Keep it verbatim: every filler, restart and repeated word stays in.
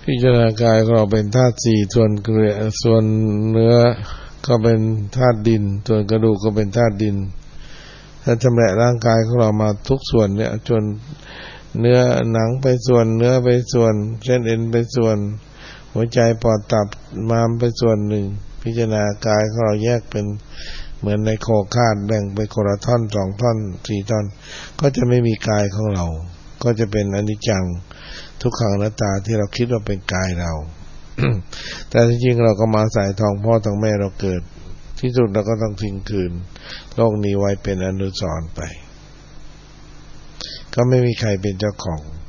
พิจารณากายของเราเป็นธาตุสี่ส่วนเกลือส่วนเนื้อก็เป็นธาตุดินส่วนกระดูกก็เป็นธาตุดินถ้าชำแหละร่างกายของเรามาทุกส่วนเนี่ยจนเนื้อหนังไปส่วนเนื้อไปส่วนเส้นเอ็นไปส่วนหัวใจปอดตับม้ามไปส่วนหนึ่งพิจารณากายของเราแยกเป็นเหมือนในโคคาดแบ่งไปคนละท่อนสองท่อนสี่ท่อนก็จะไม่มีกายของเราก็จะเป็นอนิจจังทุกขังอนัตตาที่เราคิดว่าเป็นกายเรา แต่จริงๆเราก็มาใส่ท้องพ่อท้องแม่เราเกิดที่สุดเราก็ต้องทิ้งคืนโลกนี้ไว้เป็นอนุสรณ์ไปก็ไม่มีใครเป็นเจ้าของ